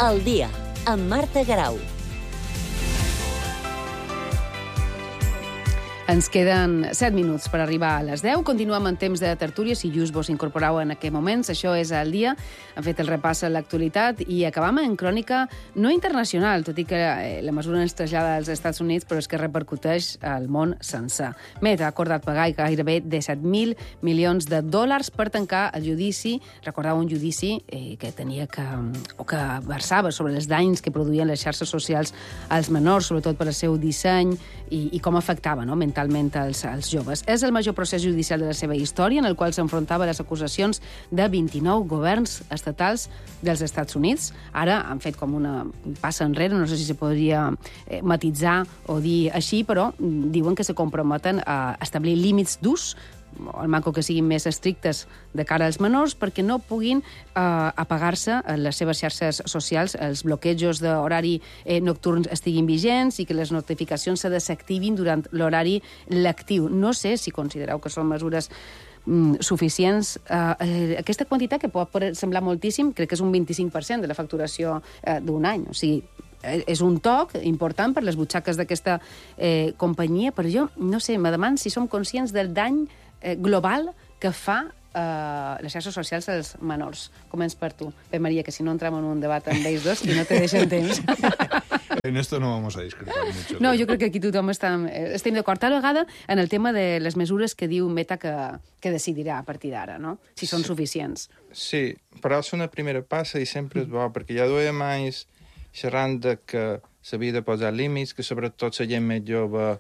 Al dia, amb Marta Garau. Ens queden 7 minuts per arribar a les 10. Continuem en temps de tertúlia, si just vos incorporeu en aquests moments. Això és El dia. Hem fet el repàs a l'actualitat i acabam en crònica no internacional, tot i que la mesura ens trasllada als Estats Units, però és que repercuteix al món sencer. Meta ha acordat pagar gairebé $17.000 milions per tancar el judici. Recordeu un judici que tenia que versava sobre els danys que produïen les xarxes socials als menors, sobretot per al seu disseny i com afectava mentalment als joves. És el major procés judicial de la seva història, en el qual s'enfrontava les acusacions de 29 governs estatals dels Estats Units. Ara han fet com una passa enrere, no sé si se podria matitzar o dir així, però diuen que se comprometen a establir límits d'ús, el manco que siguin més estrictes de cara als menors, perquè no puguin apagar-se les seves xarxes socials, els bloquejos d'horari nocturns estiguin vigents i que les notificacions se desactivin durant l'horari lectiu. No sé si considereu que són mesures suficients. Aquesta quantitat, que pot semblar moltíssim, crec que és un 25% de la facturació d'un any. O sigui, és un toc important per les butxaques d'aquesta companyia, però jo no sé, me demano si som conscients del dany global que fa les xarxes socials als menors. Començ per tu, Pep Maria, que si no entrem en un debat amb ells dos i no te deixen temps. En esto no vamos a discrepar mucho. No, jo crec que aquí tothom estem d'acord. Tal vegada en el tema de les mesures que diu Meta que decidirà a partir d'ara, no? Si són suficients. Sí, però és una primera passa i sempre és bo, perquè ja duia més xerrant de que s'havia de posar límits, que sobretot la gent més jove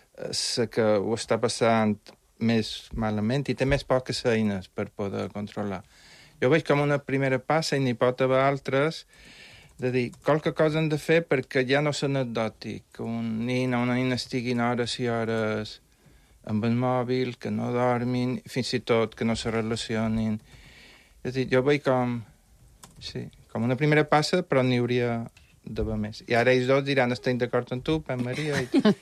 que ho està passant més malament i té més poques eines per poder controlar. Jo veig com una primera passa i n'hi pot haver altres de dir qualque cosa han de fer perquè ja no és anecdòtic, que un nen o una nena estiguin hores i hores amb el mòbil, que no dormin, fins i tot que no se relacionin. És a dir, jo veig com una primera passa, però n'hi hauria d'haver més. I ara ells dos diran, estic d'acord amb tu, Pep Maria.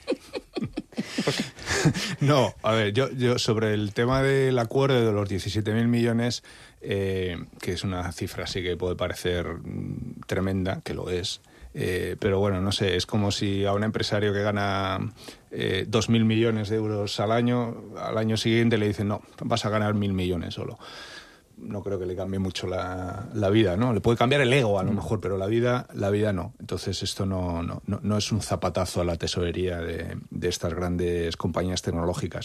No, a ver, yo sobre el tema del acuerdo de los 17.000 millones, que es una cifra así que puede parecer tremenda, que lo es, pero bueno, no sé, es como si a un empresario que gana 2.000 millones de euros al año siguiente le dicen, no, vas a ganar 1.000 millones solo. No creo que le cambie mucho la vida, ¿no? Le puede cambiar el ego a lo mejor, pero la vida no. Entonces esto no es un zapatazo a la tesorería de estas grandes compañías tecnológicas.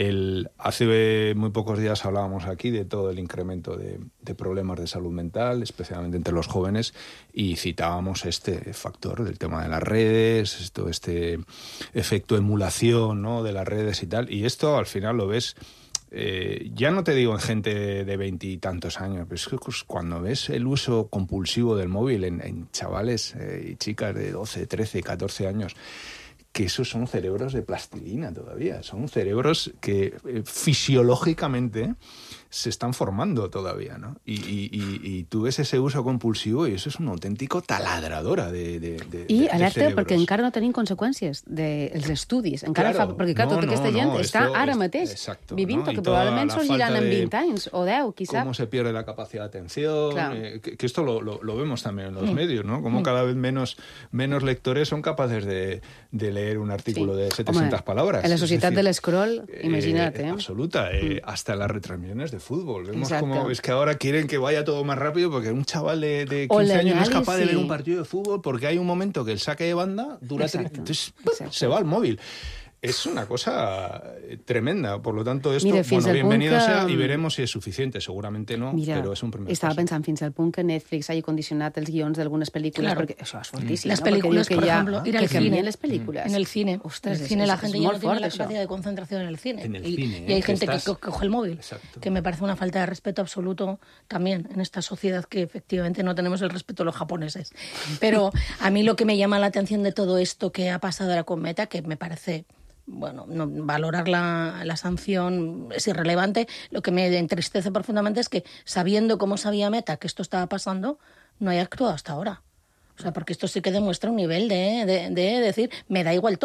Hace muy pocos días hablábamos aquí de todo el incremento de problemas de salud mental, especialmente entre los jóvenes, y citábamos este factor del tema de las redes, este efecto emulación, ¿no?, de las redes y tal. Y esto al final lo ves... ya no te digo en gente de 20 y tantos años, pero es que cuando ves el uso compulsivo del móvil en chavales y chicas de 12, 13, 14 años, que esos son cerebros de plastilina todavía, son cerebros que fisiológicamente se están formando todavía, ¿no? Y tú ves ese uso compulsivo i això és una autèntica taladradora de alerta, cerebros. perquè encara no tenim conseqüències dels estudis. Encara claro, perquè clar, tota aquesta gent està ara mateix vivint, ¿no? que probablement sorgiran en 20 anys o 10, qui sap. Cómo se pierde la capacidad de atención, claro. Que esto lo vemos también en los medios, ¿no? Como cada vez menos lectores son capaces de leer un artículo de 700 palabras. En la societat de l'escroll, imagina't, absoluta, hasta las retransmisiones de fútbol. Vemos como es que ahora quieren que vaya todo más rápido porque un chaval de 15 años no es capaz de ver un partido de fútbol porque hay un momento que el saque de banda dura... Entonces se va al móvil. Es una cosa tremenda, por lo tanto esto, bienvenido sea y veremos si es suficiente, seguramente no, però és un primer estava pas. Pensant fins al punt que Netflix hagi condicionat els guions d'algunes pel·lícules, perquè això és fortíssim, las películas, por ejemplo, ir al cine, les pel·lícules. En el cine, ostras, en el cine la gente ya no tiene la capacidad de concentración en el cine. Y hay gente que coge el móvil, que me parece una falta de respeto absoluto también en esta sociedad que efectivamente no tenemos el respeto a los japoneses. Pero a mí lo que me llama la atención de todo esto que ha pasado ahora con Meta, que me parece... Bueno, no, valorar la sanción es irrelevante. Lo que me entristece profundamente es que, sabiendo cómo sabía Meta que esto estaba pasando, no haya actuado hasta ahora. O sea, porque esto sí que demuestra un nivel de decir, me da igual todo.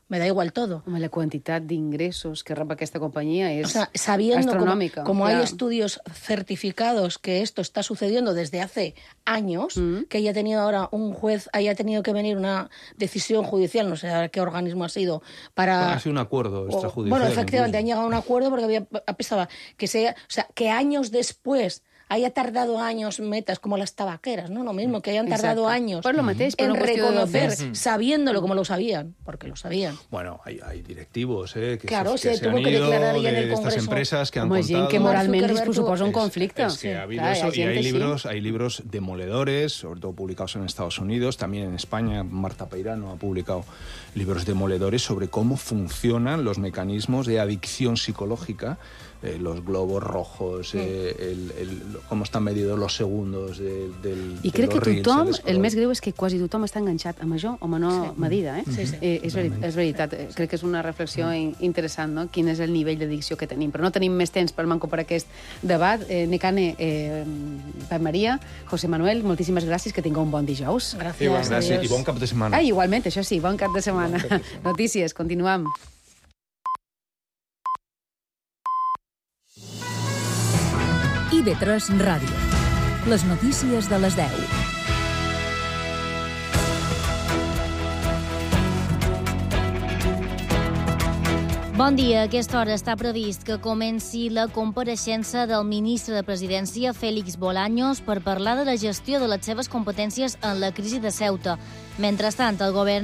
me da igual todo. Home, la quantitat d'ingressos que rep aquesta companyia és sabiendo astronòmica. Como hay estudios certificados que esto está sucediendo desde hace años, que haya tenido ahora un juez, haya tenido que venir una decisión judicial, no sé a qué organismo ha sido, para... Ha sido un acuerdo extrajudicial. Bueno, efectivamente, han llegado a un acuerdo porque pensaba que años después haya tardado años metas como las tabaqueras, ¿no? Lo mismo, que hayan tardado años pues lo mateix, en reconocer, sabiéndolo como lo sabían, porque lo sabían. Bueno, hay directivos que claro, se tuvo han que ido declarar ya en el de Congreso. estas empresas que han Home, contado... gent que moralment suposa un conflicte. Es que ha habido eso, y hay libros demoledores, sobre todo publicados en Estados Unidos, también en España. Marta Peirano ha publicado libros demoledores sobre cómo funcionan los mecanismos de adicción psicológica, los globos rojos, cómo están medidos los segundos del I crec que tothom, el més greu és que quasi tothom està enganxat a major o menor medida. És veritat, crec que és una reflexió interessant, no? Quin és el nivell d'addicció que tenim. Però no tenim més temps per manco per aquest debat. Nekane, Pep Maria, José Manuel, moltíssimes gràcies, que tingueu un bon dijous. Gràcies. I bon cap de setmana. Igualment, això sí, bon cap de setmana. Notícies, continuem. IB3 Ràdio. Les notícies de les 10. Bon dia. A aquesta hora està previst que comenci la compareixença del ministre de Presidència, Félix Bolaños, per parlar de la gestió de les seves competències en la crisi de Ceuta. Mentrestant, el govern